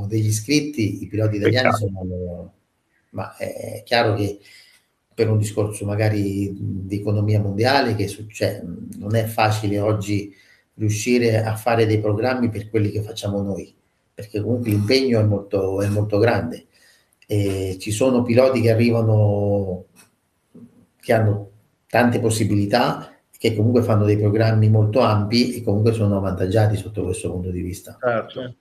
degli iscritti, i piloti italiani sono, ma è chiaro che per un discorso magari di economia mondiale che succede, non è facile oggi riuscire a fare dei programmi per quelli che facciamo noi, perché comunque l'impegno è molto grande e ci sono piloti che arrivano, che hanno tante possibilità, che comunque fanno dei programmi molto ampi e comunque sono avvantaggiati sotto questo punto di vista. Certo.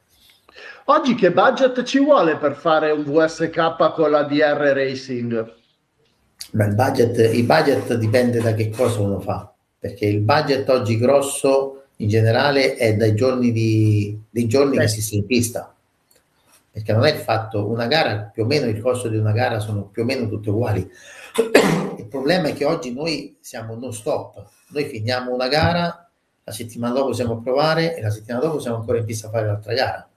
Oggi che budget ci vuole per fare un VSK con la DR Racing? Beh, il budget dipende da che cosa uno fa, perché il budget oggi grosso in generale è dai giorni che si sta in pista, perché non è il fatto, una gara, più o meno il costo di una gara sono più o meno tutte uguali. Il problema è che oggi noi siamo non stop, noi finiamo una gara, la settimana dopo siamo a provare e la settimana dopo siamo ancora in pista a fare l'altra gara.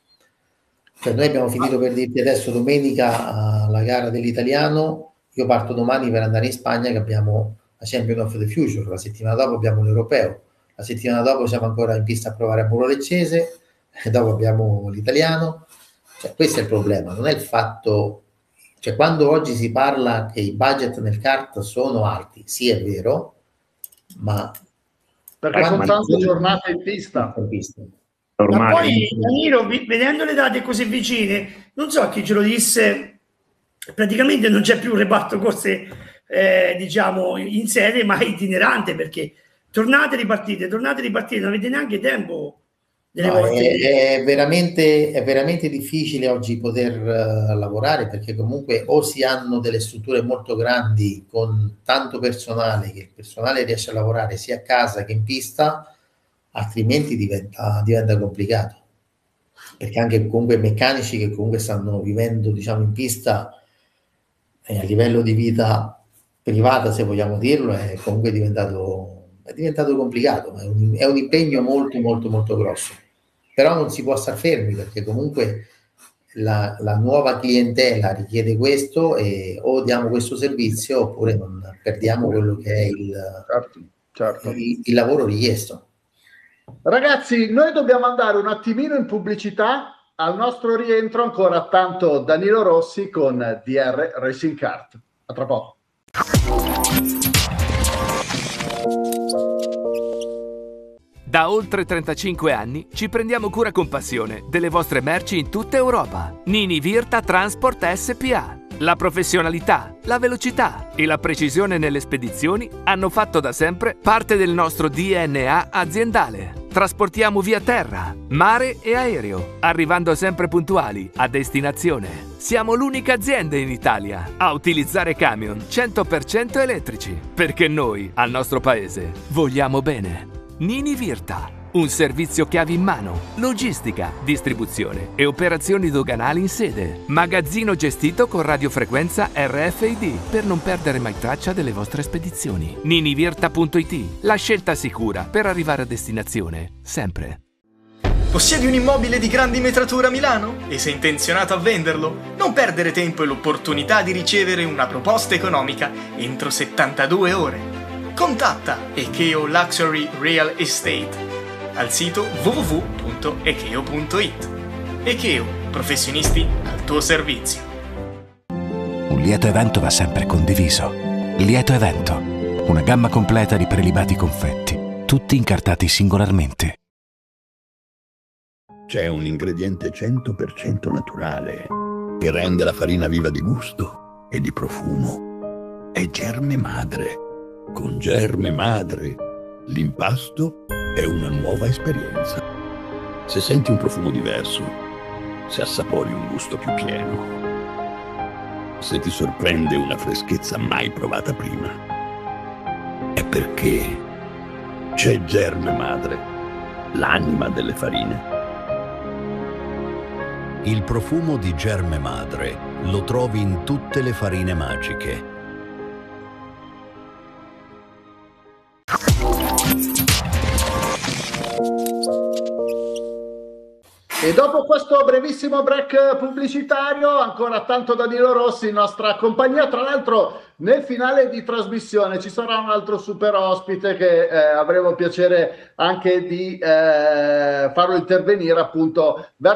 Cioè noi abbiamo finito, per dirti adesso, domenica la gara dell'italiano, io parto domani per andare in Spagna che abbiamo la Champion of the Future, la settimana dopo abbiamo l'Europeo, la settimana dopo siamo ancora in pista a provare a Muro Leccese e dopo abbiamo l'italiano. Cioè, questo è il problema, non è il fatto, cioè quando oggi si parla che i budget nel kart sono alti, sì è vero, ma perché sono tante giornate in pista. Ma poi Danilo, vedendo le date così vicine, non so chi ce lo disse, praticamente non c'è più un reparto corse diciamo in sede ma itinerante, perché tornate ripartite, non avete neanche tempo. No, è veramente difficile oggi poter lavorare, perché comunque o si hanno delle strutture molto grandi con tanto personale, che il personale riesce a lavorare sia a casa che in pista, altrimenti diventa complicato, perché anche comunque meccanici che comunque stanno vivendo, diciamo, in pista a livello di vita privata, se vogliamo dirlo, è comunque diventato complicato, è un impegno molto grosso. Però non si può star fermi, perché comunque la nuova clientela richiede questo, e o diamo questo servizio oppure non perdiamo quello che è il lavoro richiesto. Ragazzi, noi dobbiamo andare un attimino in pubblicità. Al nostro rientro ancora tanto Danilo Rossi con DR Racing Kart. A tra poco. Da oltre 35 anni ci prendiamo cura con passione delle vostre merci in tutta Europa. Nini Virta Transport SPA. La professionalità, la velocità e la precisione nelle spedizioni hanno fatto da sempre parte del nostro DNA aziendale. Trasportiamo via terra, mare e aereo, arrivando sempre puntuali a destinazione. Siamo l'unica azienda in Italia a utilizzare camion 100% elettrici, perché noi, al nostro paese, vogliamo bene. Nini Virta, un servizio chiavi in mano, logistica, distribuzione e operazioni doganali in sede. Magazzino gestito con radiofrequenza RFID per non perdere mai traccia delle vostre spedizioni. Ninivirta.it, la scelta sicura per arrivare a destinazione, sempre. Possiedi un immobile di grandi metratura a Milano? E sei intenzionato a venderlo? Non perdere tempo e l'opportunità di ricevere una proposta economica entro 72 ore. Contatta Ekeo Luxury Real Estate al sito www.ekeo.it. Ekeo, professionisti al tuo servizio. Un lieto evento va sempre condiviso. Lieto evento, una gamma completa di prelibati confetti, tutti incartati singolarmente. C'è un ingrediente 100% naturale che rende la farina viva di gusto e di profumo. È Germe Madre. Con Germe Madre l'impasto è una nuova esperienza. Se senti un profumo diverso, se assapori un gusto più pieno, se ti sorprende una freschezza mai provata prima, è perché c'è Germe Madre, l'anima delle farine. Il profumo di Germe Madre lo trovi in tutte le farine magiche. E dopo questo brevissimo break pubblicitario, ancora tanto Danilo Rossi in nostra compagnia. Tra l'altro nel finale di trasmissione ci sarà un altro super ospite che avremo piacere anche di farlo intervenire appunto